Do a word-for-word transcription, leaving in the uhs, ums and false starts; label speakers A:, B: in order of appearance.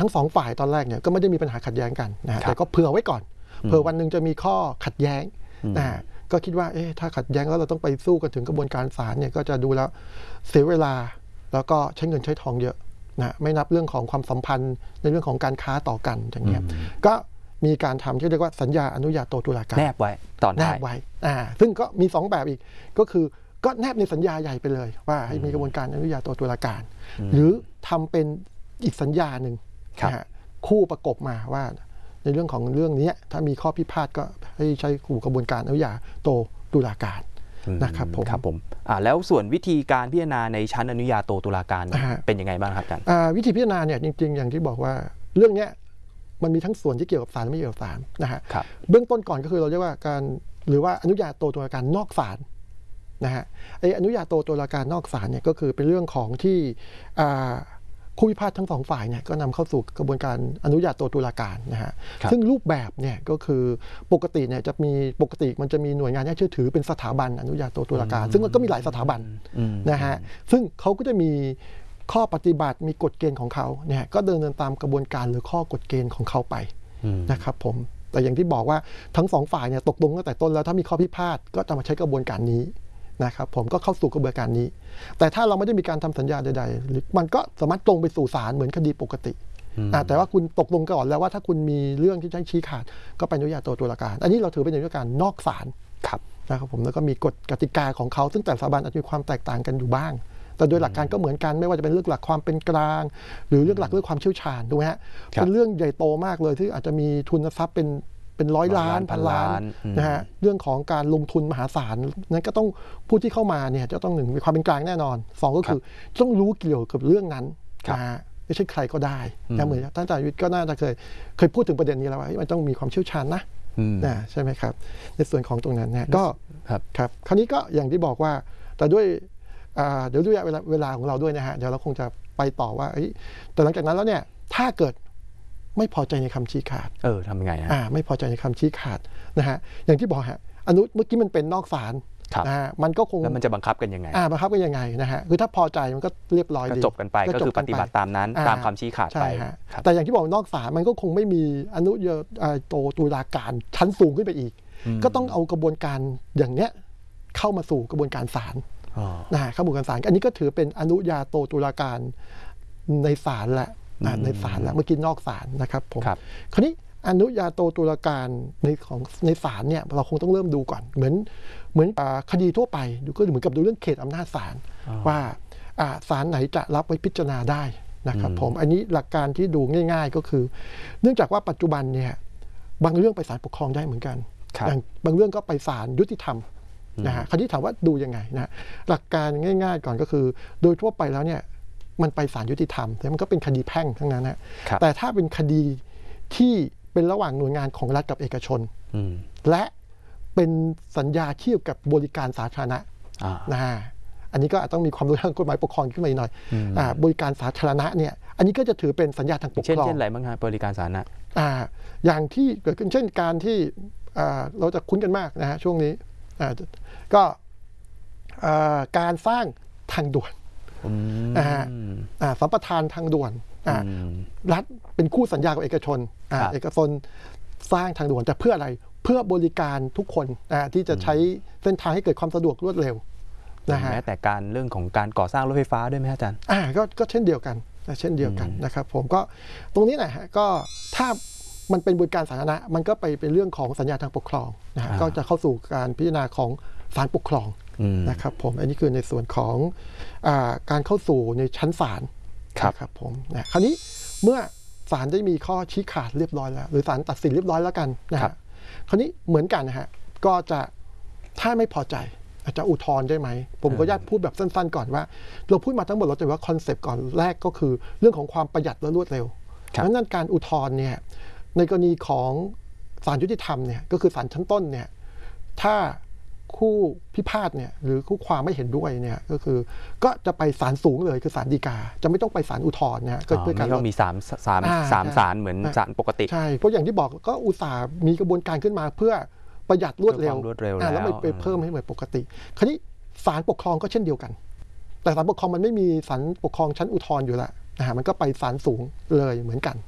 A: ทั้งสองฝ่ายตอนแรกเนี่ยก็ไม่ได้มีปัญหาขัดแย้งกันนะฮะแต่ก็เผื่อไว้ก่อนเผื่อวันหนึ่งจะมีข้อขัดแย้งนะก็คิดว่าเอ๊ะถ้าขัดแย้งแล้วเราต้องไปสู้กันถึงกระบวนการศาลเนี่ยก็จะดูแล้วเสียเวลาแล้วก็ใช้เงินใช้ทองเยอะนะไม่นับเรื่องของความสัมพันธ์ในเรื่องของการค้าต่อกันอย่างเงี้ยก็มีการทำที่เรียกว่าสัญญาอนุญาโตตุลาการ
B: แนบไว้ตอน
A: แนบไว้อ่าซึ่งก็มีสองแบบอีกก็คือก็แนบในสัญญาใหญ่ไปเลยว่าให้มีกระบวนการอนุญาโตตุลาการหรือทำเป็นอีกสัญญาหนึ่งนะฮะคู่ประกบมาว่าในเรื่องของเรื่องนี้ถ้ามีข้อพิพาทก็ให้ใช้คู่กระบวนการอนุญาโตตุลาการนะครับผม
B: ครับผมอ่าแล้วส่วนวิธีการพิจารณาในชั้นอนุญาโตตุลาการเป็นยังไงบ้างครับอาจารย์
A: วิธีพิจารณาเนี่ยจริงๆอย่างที่บอกว่าเรื่องนี้มันมีทั้งส่วนที่เกี่ยวกับศาลและไม่เกี่ยวกับศาลนะฮะเบื้องต้นก่อนก็คือเราเรียกว่าการหรือว่าอนุญาโตตุลาการนอกศาลนะฮะไอ้อนุญาโตตุลาการนอกศาลเนี่ยก็คือเป็นเรื่องของที่คู่พิพาททั้งสองฝ่ายเนี่ยก็นำเข้าสู่กระบวนการอนุญาโตตุลาการนะฮะซึ่งรูปแบบเนี่ยก็คือปกติเนี่ยจะมีปกติมันจะมีหน่วยงานน่าเชื่อถือเป็นสถาบันอนุญาโตตุลาการซึ่งมันก็มีหลายสถาบันนะฮะซึ่งเขาก็จะมีข้อปฏิบัติมีกฎเกณฑ์ของเขาเนี่ยก็เดินตามกระบวนการหรือข้อกฎเกณฑ์ของเขาไปนะครับผมแต่อย่างที่บอกว่าทั้งสองฝ่ายเนี่ยตกลงตั้งแต่ต้นแล้วถ้ามีข้อพิพาทก็จะมาใช้กระบวนการนี้นะครับผมก็เข้าสู่กระบวนการนี้แต่ถ้าเราไม่ได้มีการทำสัญญาใดๆมันก็สามารถตรงไปสู่ศาลเหมือนคดีปกติแต่ว่าคุณตกลงก่อนแล้วว่าถ้าคุณมีเรื่องที่จะชี้ขาดก็ไปอนุญาโตตุลาการอันนี้เราถือเป็นอนุญาตการนอกศาลนะครับผมแล้วก็มีกฎกติกาของเขาซึ่งแต่ละสถาบันอาจจะมีความแตกต่างกันอยู่บ้างแต่โดยหลักการก็เหมือนกันไม่ว่าจะเป็นเรื่องหลักความเป็นกลางหรือเรื่องหลักเรื่องความเชี่ยวชาญถูกไหมฮะเป็นเรื่องใหญ่โตมากเลยที่อาจจะมีทุนทรัพย์เป็นเป็นร้อยล้านพันล้านนะฮะเรื่องของการลงทุนมหาศาลนั้นก็ต้องผู้ที่เข้ามาเนี่ยจะต้องหนึ่งมีความเป็นกลางแน่นอนสองก็คือต้องรู้เกี่ยวกับเรื่องนั้นนะฮะไม่ใช่ใครก็ได้นะเหมือนท่านอาจารย์วิทย์ก็น่าจะเคยเคยพูดถึงประเด็นนี้แล้วว่ามันต้องมีความเชี่ยวชาญนะนะใช่ไหมครับในส่วนของตรงนั้นเนี่ยก็ครับคราวนี้ก็อย่างที่บอกว่าแต่ด้วยเดี๋ยวด้วยเวลาเวลาของเราด้วยนะฮะเดี๋ยวเราคงจะไปต่อว่าแต่หลังจากนั้นแล้วเนี่ยถ้าเกิดไม่พอใจในคำชี้ขาด
B: เออทำยังไงฮะ
A: ไม่พอใจในคำชี้ขาดนะฮะอย่างที่บอกฮะอนุเมื่อกี้มันเป็นนอกศาลนะฮะมันก็คง
B: แล้วมันจะบังคับกันยังไง
A: บังคับกันยังไงนะฮะคือถ้าพอใจมันก็เรียบร้อยดี
B: จบกันไปก็คือปฏิบัติตามนั้นตามคำชี้ขาดไป
A: แต่อย่างที่บอกนอกศาลมันก็คงไม่มีอนุญาโตตุลาการชั้นสูงขึ้นไปอีกก็ต้องเอากระบวนการอย่างเนี้ยเข้ามาสู่กระบวนการศาลนะเข้าสู่กระบวนการศาลอันนี้ก็ถือเป็นอนุญาโตตุลาการในศาลแหละในศาลแล้วเมื่อกี้นอกศาลนะครับผมคราวนี้อนุญาโตตุลาการในของในศาลเนี่ยเราคงต้องเริ่มดูก่อนเหมือนเหมือนคดีทั่วไปดูก็เหมือนกับดูเรื่องเขตอำนาจศาลว่าศาลไหนจะรับไว้พิจารณาได้นะครับผมอันนี้หลักการที่ดูง่ายๆก็คือเนื่องจากว่าปัจจุบันเนี่ยบางเรื่องไปศาลปกครองได้เหมือนกันอย่างบางเรื่องก็ไปศาลยุติธรรมนะฮะคราวนี้ถามว่าดูยังไงนะหลักการง่ายๆก่อนก็คือโดยทั่วไปแล้วเนี่ยมันไปศาลยุติธรรมแต่มันก็เป็นคดีแพ่งทั้งนั้นนะแต่ถ้าเป็นคดีที่เป็นระหว่างหน่วยงานของรัฐกับเอกชนและเป็นสัญญาเกี่ยวกับบริการสาธารณะนะฮะอันนี้ก็อาจต้องมีความรู้ทางกฎหมายปกครองขึ้นมาหน่อยบริการสาธารณะเนี่ยอันนี้ก็จะถือเป็นสัญญาทางปกครอง
B: เช่นอะไรบ้างครับบริการสาธารณะ
A: อย่างที่เกิดขึ้นเช่นการที่เราจะคุ้นกันมากนะฮะช่วงนี้ก็การสร้างทางด่วนสัมปทานทางด่วนรัฐเป็นคู่สัญญากับเอกชนเอกชนสร้างทางด่วนแต่เพื่ออะไรเพื่อบริการทุกคนที่จะใช้เส้นทางให้เกิดความสะดวกรวดเร็วนะฮะ
B: แม้แต่การเรื่องของการก่อสร้างรถไฟฟ้าด้วยไหมอาจารย์
A: อ่าก็ก็เช่นเดียวกันเช่นเดียวกันนะครับผมก็ตรงนี้นะฮะก็ถ้ามันเป็นบริการสาธารณะมันก็ไปเป็นเรื่องของสัญญาทางปกครองนะฮะก็จะเข้าสู่การพิจารณาของศาลปกครองนะครับผมอันนี้คือในส่วนของการเข้าสู่ในชั้นศาลครับผมนะคราวนี้เมื่อศาลได้มีข้อชี้ขาดเรียบร้อยแล้วหรือศาลตัดสินเรียบร้อยแล้วกันนะฮะคราวนี้เหมือนกันนะฮะก็จะถ้าไม่พอใจอาจจะอุทธรณ์ได้ไหมผมก็ญาติพูดแบบสั้นๆก่อนว่าเราพูดมาทั้งหมดเราจะว่าคอนเซปต์ก่อนแรกก็คือเรื่องของความประหยัดและรวดเร็วดังนั้นการอุทธรณ์เนี่ยในกรณีของศาลยุติธรรมเนี่ยก็คือศาลชั้นต้นเนี่ยถ้าคู่พิพาทเนี่ยหรือคู่ความไม่เห็นด้วยเนี่ยก็คือก็จะไปศาลสูงเลยคือศาลฎีกาจะไม่ต้องไปศาลอุทธรณ์นะ
B: ก็เพื่อการเรามีสามสามสามศาลเหมือนศาลปกติ
A: ใช่เพราะอย่างที่บอกก็อุตส่าห์มีกระบวนการขึ้นมาเพื่อประหยัดรวดเร็วแล้วไม่ไปเพิ่มให้เหมือนปกติคราวนี้ศาลปกครองก็เช่นเดียวกันแต่ศาลปกครองมันไม่มีศาลปกครองชั้นอุทธรณ์อยู่แล้วนะฮะมันก็ไปศาลสูงเลยเหมือนกัน